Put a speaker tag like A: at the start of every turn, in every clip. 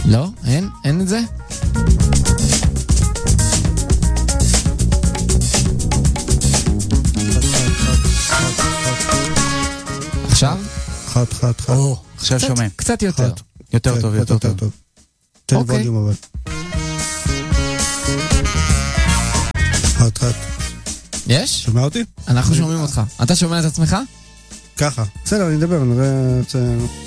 A: לא? אין את זה? עכשיו?
B: חד.
C: עכשיו שומעים.
A: קצת יותר.
C: יותר טוב, יותר טוב.
B: תן ווליום אבל. חד.
A: יש?
B: שומע אותי?
A: אנחנו שומעים אותך. אתה שומע את עצמך?
B: ככה. בסדר, אני אדבר, נראה...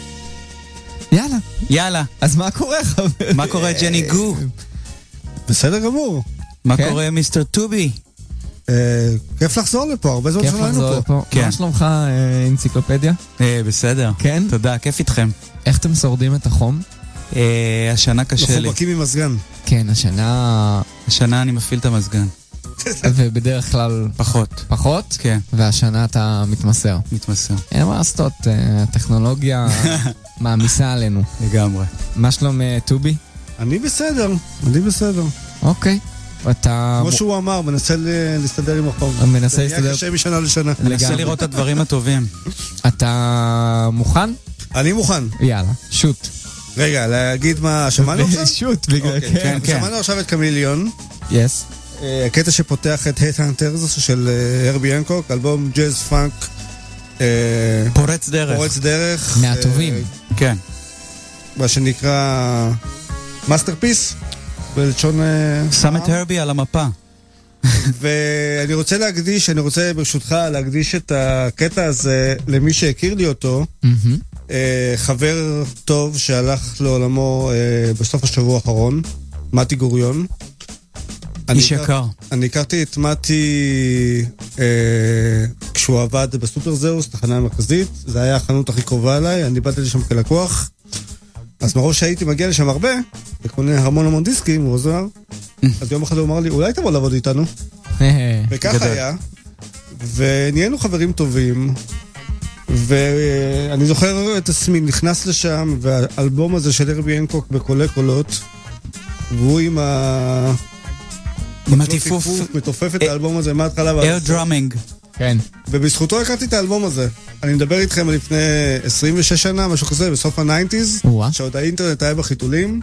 A: יאללה. אז מה קורה, חבר?
C: מה קורה, ג'ני גו?
B: בסדר גמור.
C: מה קורה, מיסטר טובי?
B: כיף לחזור לפה, הרבה זמן שלנו פה.
A: מה שלומך, אנציקלופדיה?
C: בסדר.
A: כן?
C: תודה, כיף איתכם.
A: איך אתם שורדים את החום?
C: השנה קשה לי.
B: מחובקים עם מזגן.
A: כן, השנה
C: אני מפעיל את המזגן.
A: ובדרך כלל... פחות?
C: כן.
A: והשנה אתה מתמסר. אין מה לעשות, הטכנולוגיה מעמיסה עלינו.
C: לגמרי.
A: מה שלום טובי?
B: אני בסדר.
A: אוקיי. אתה...
B: כמו שהוא אמר, מנסה להסתדר עם החום.
A: מנסה להסתדר...
B: זה יהיה קשה משנה לשנה.
C: מנסה לראות את הדברים הטובים.
A: אתה מוכן?
B: אני מוכן.
A: יאללה, שוט.
B: רגע, להגיד מה שמענו עכשיו?
A: שוט, בגלל
B: כן. שמענו עכשיו את קמיליון.
A: יס.
B: הקטע שפותח את Headhunters של הרבי הנקוק, אלבום ג'אז פאנק
C: פורץ דרך.
A: מהטובים.
C: כן.
B: מה שנקרא מאסטרפיס. בלשון...
C: שם את הרבי על המפה.
B: ואני רוצה ברשותך להקדיש את הקטע הזה למי שהכיר לי אותו, חבר טוב שהלך לעולמו בסוף השבוע האחרון, מתי גוריון.
C: איש יקר.
B: אני הכרתי את מתי כשהוא עבד בסופר זאוס, תחנה המרכזית, זה היה החנות הכי קרובה אליי, אני באתי לשם כלקוח, אז מרוב שהייתי מגיע לשם הרבה, וקונה המון דיסקים, הוא עוזר, אז יום אחד הוא אמר לי, אולי תבוא לעבוד איתנו? וכך היה, ונהיינו חברים טובים, ואני זוכר את עצמי נכנס לשם, והאלבום הזה של הרבי הנקוק בקולי קולות, והוא עם
C: הטיפוף,
B: מתופף את האלבום הזה מההתחלה
C: אר דרמינג.
A: כן.
B: ובזכותו הכרתי את האלבום הזה. אני מדבר איתכם על לפני 26 שנה, משהו כזה, בסוף ה-90s, שעוד האינטרנט היה בחיתולים,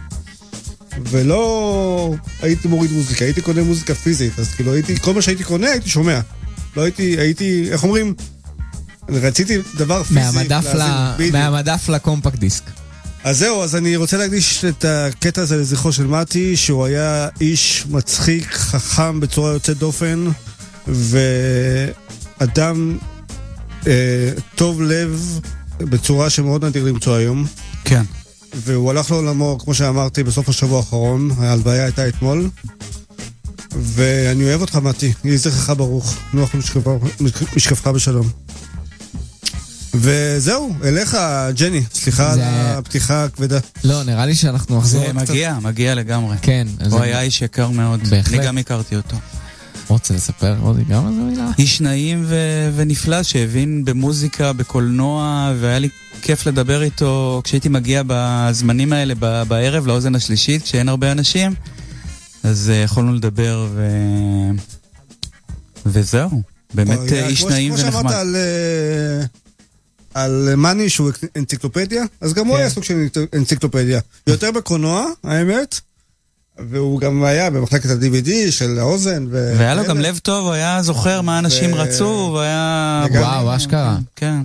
B: ולא הייתי מוריד מוזיקה, הייתי קונה מוזיקה פיזית, אז כאילו כל מה שהייתי קונה הייתי שומע. לא הייתי, איך אומרים, רציתי דבר פיזי.
A: מהמדף לקומפקט דיסק.
B: אז זהו, אז אני רוצה להקדיש את הקטע הזה לזכרו של מתי, שהוא היה איש מצחיק, חכם בצורה יוצאת דופן, ואדם טוב לב בצורה שמאוד נדיר למצוא היום.
C: כן.
B: והוא הלך לעולמו, כמו שאמרתי, בסוף השבוע האחרון, ההלוויה הייתה אתמול, ואני אוהב אותך מתי, יהי זכרך ברוך, נוח משכבך בשלום. וזהו, אליך, ג'ני, סליחה על הפתיחה הכבדה.
A: לא, נראה לי שאנחנו נחזור
C: קצת. זה מגיע לגמרי.
A: כן.
C: הוא היה איש יקר מאוד. אני גם הכרתי אותו.
A: רוצה לספר עוד גם על זה מילה?
C: איש נעים ונפלא שהבין במוזיקה, בקולנוע, והיה לי כיף לדבר איתו כשהייתי מגיע בזמנים האלה בערב לאוזן השלישית, כשאין הרבה אנשים, אז יכולנו לדבר וזהו. באמת איש נעים ונחמד.
B: כמו שאמרת על מני שהוא אנציקלופדיה, אז גם הוא היה סוג של אנציקלופדיה. יותר בקולנוע, האמת, והוא גם היה במחלקת ה-DVD של האוזן.
C: והיה לו גם לב טוב, הוא היה זוכר מה אנשים רצו, והיה...
A: וואו, אשכרה.
C: כן.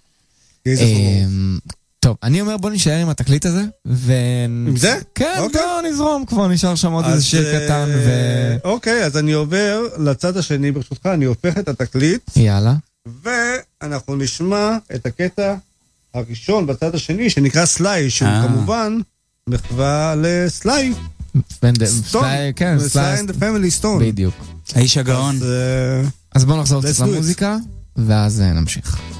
A: טוב, אני אומר בוא נשאר עם התקליט הזה.
B: עם זה?
A: כן, בוא נזרום, כבר נשאר שם עוד איזה שיר קטן.
B: אוקיי, אז אני עובר לצד השני, ברשותך, אני הופך את התקליט.
A: יאללה.
B: ואנחנו נשמע את הקטע הראשון בצד השני, שנקרא סליי, שהוא כמובן מחווה לסליי.
A: סליי, כן,
B: סליי and the family stone.
A: בדיוק.
C: האיש הגאון.
A: אז בואו נחזור קצת למוזיקה, ואז נמשיך.